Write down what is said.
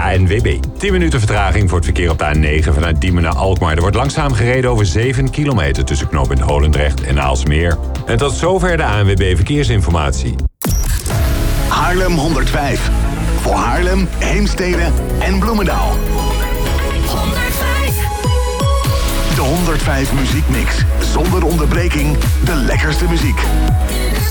ANWB. 10 minuten vertraging voor het verkeer op de A9 vanuit Diemen naar Alkmaar. Er wordt langzaam gereden over 7 kilometer tussen knooppunt Holendrecht en Aalsmeer. En tot zover de ANWB Verkeersinformatie. Haarlem 105. Voor Haarlem, Heemstede en Bloemendaal. 105. De 105 muziekmix. Zonder onderbreking de lekkerste muziek. Dit is